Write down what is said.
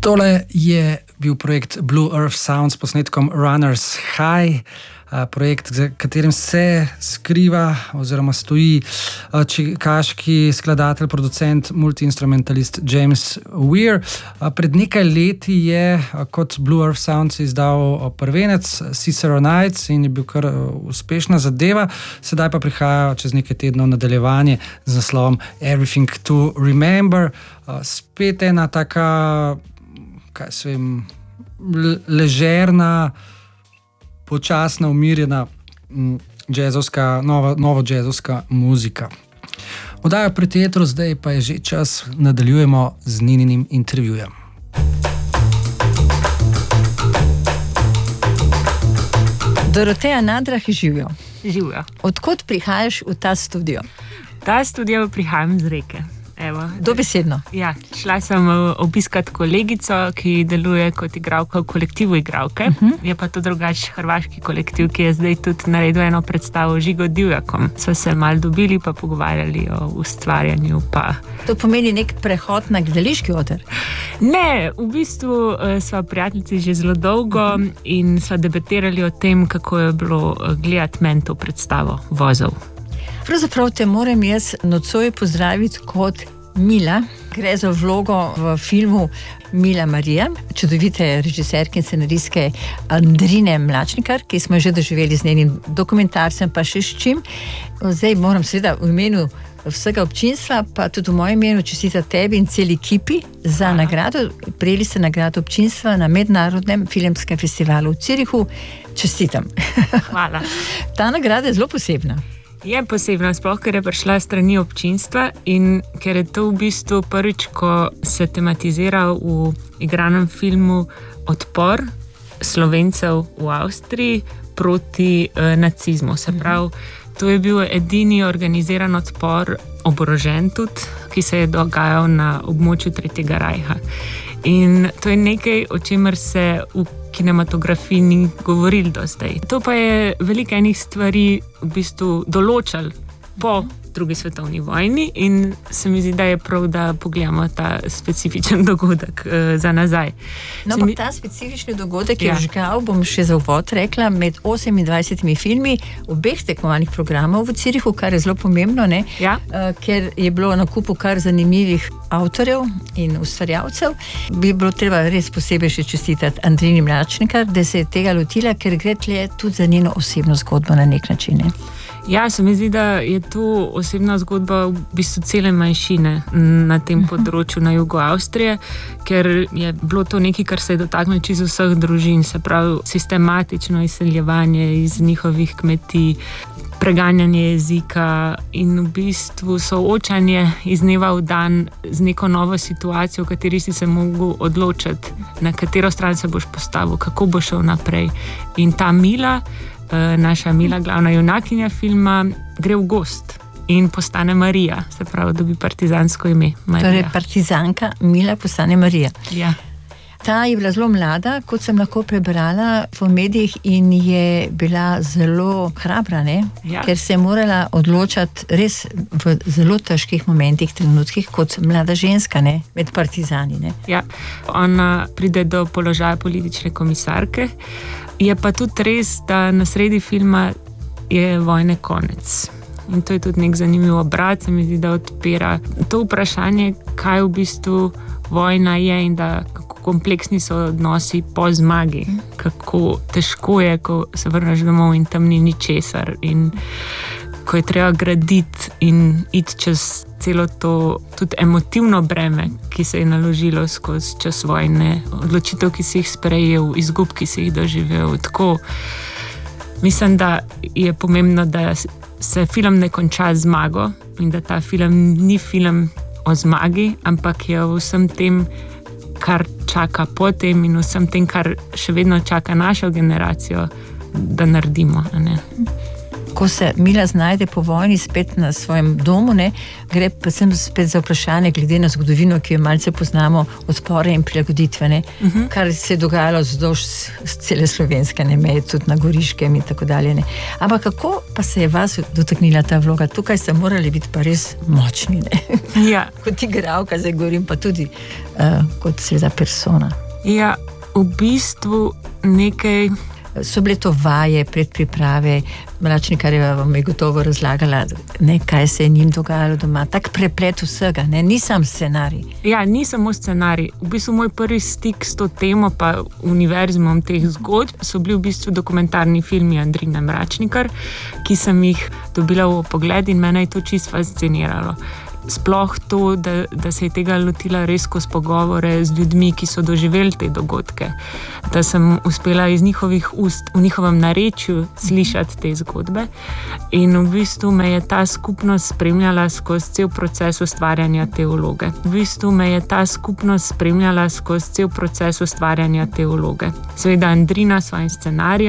Tole je bil projekt Blue Earth Sound s posnetkom Runners High, projekt, za katerim se skriva oziroma stoji čikaški skladatelj, producent, multiinstrumentalist James Weir. Pred nekaj leti je kot Blue Earth Sound izdal prvenec Cicero Nights in je bil kar uspešna zadeva. Sedaj pa prihaja čez nekaj tednov nadaljevanje z naslovom Everything to Remember. Spet ena taka, kaj se vem, ležerna, počasna, umirjena džezovska, novo džezovska muzika. Oddajo pri teatru, zdaj pa je že čas, nadaljujemo z Nininim intervjujem. Doroteja Nadrah, živjo. Živjo. Odkot prihajaš v ta studio? Ta studio prihajam z Reke. Evo. Dobesedno. Ja, šla sem obiskat kolegico, ki deluje kot igralka v kolektivu igralke. Je pa to drugač hrvaški kolektiv, ki je zdaj tudi naredil eno predstavo Žigo Divjakom. Sva se malo dobili pa pogovarjali o ustvarjanju. To pomeni nek prehod na gledališki oder? Ne, v bistvu sva prijateljici že zelo dolgo in sva debatirali o tem, kako je bilo gledati meni to predstavo Vozov. Pravzaprav te moram jaz nocoj pozdraviti kot Mila. Gre za vlogo v filmu Mila Marija, čudovite režiserke in scenaristke Andrine Mlačnikar, ki smo že doživeli z njenim dokumentarcem, pa še s čim. Zdaj moram seveda v imenu vsega občinstva, pa tudi v mojem imenu čestitati tebi in celi ekipi za nagrado. Prejeli ste nagrado občinstva na Mednarodnem filmskem festivalu v Zürichu. Čestitam. Hvala. Ta nagrada je zelo posebna. Je posebna, sploh ker je prišla strani občinstva in ker je to v bistvu prvič, ko se tematizira v igranem filmu odpor Slovencev v Avstriji proti nacizmu. Se pravi, to je bil edini organiziran odpor, oborožen tudi, ki se je dogajal na območju Tretjega rajha. In to je nekaj, o čemer se v kinematografiji ni govorili do zdaj. To pa je veliko enih stvari v bistvu določal po drugi svetovni vojni in se mi zdi, da je prav, da pogledamo ta specifičen dogodek za nazaj. No, pa ta specifični dogodek je vžgal, bom še za uvod rekla, med 28 filmi obeh tekmovalnih programov v Zürichu, kar je zelo pomembno, ne? Ja. Ker je bilo na kupu kar zanimivih avtorjev in ustvarjalcev. Bi bilo treba res posebej še čestitati Andrini Mlačnikar, da se je tega lotila, ker gre tle tudi za njeno osebno zgodbo na nek način. Ne? Ja, se mi zdi, da je to osebna zgodba v bistvu cele manjšine na tem področju na jugu Avstrije, ker je bilo to nekaj, kar se je dotaknilo čisto vseh družin, se pravi sistematično izseljevanje iz njihovih kmetij, preganjanje jezika in v bistvu soočanje iz dneva v dan z neko novo situacijo, v kateri si se mogel odločiti, na katero stran se boš postavil, kako bo šel naprej. In ta Mila, naša Mila, glavna junakinja filma, gre v gozd in postane Marija, se pravi, dobi partizansko ime Marija. Torej partizanka Mila postane Marija. Ja. Ta je bila zelo mlada, kot sem lahko prebrala v medijih, in je bila zelo hrabra, ne? Ja. Ker se je morala odločati res v zelo težkih momentih, trenutkih, kot mlada ženska, ne? Med partizani. Ne? Ja. Ona pride do položaja politične komisarke. Je pa tudi res, da na sredi filma je vojne konec. In to je tudi nek zanimiv obrat, se mi zdi, da odpira to vprašanje, kaj v bistvu vojna je in da kako kompleksni so odnosi po zmagi. Kako težko je, ko se vrneš domov in tam ni ničesar. In ko je treba graditi in iti čez celo to tudi emotivno breme, ki se je naložilo skozi čas vojne, odločitev, ki si jih sprejel, izgub, ki si jih doživel. Tako mislim, da je pomembno, da se film ne konča z zmago in da ta film ni film o zmagi, ampak je o vsem tem, kar čaka potem in vsem tem, kar še vedno čaka našo generacijo, da naredimo. Ne? ko se Mila znajde po vojni spet na svojem domu, ne, gre predvsem spet za vprašanje glede na zgodovino, ki jo malce poznamo, odpore in prilagoditve, ne, kar se je dogajalo vzdolž cele slovenske meje, tudi na Goriškem in tako dalje. Ne. Ampak kako pa se je vas dotaknila ta vloga? Tukaj ste morali biti pa res močni, ne? Ja. Kot igralka, zdaj govorim, pa tudi kot seveda persona. Ja, v bistvu nekaj... So bile to vaje, predpriprave, Mračnikarjeva vam je gotovo razlagala, ne, kaj se je njim dogajalo doma. Tak preplet vsega, ne, ni sam scenarij. Ja, ni samo scenarij. V bistvu moj prvi stik s to temo, pa univerzumom teh zgodb, so bili v bistvu dokumentarni filmi Andrine Mračnikar, ki sem jih dobila v pogled in mene je to čisto fasciniralo. Sploh to, da se je tega lotila res skozi pogovore z ljudmi, ki so doživeli te dogodke. Da sem uspela iz njihovih ust, v njihovem narečju slišati te zgodbe. In v bistvu me je ta skupnost spremljala skozi cel proces ustvarjanja te vloge. Seveda Andrina s svojim scenarijem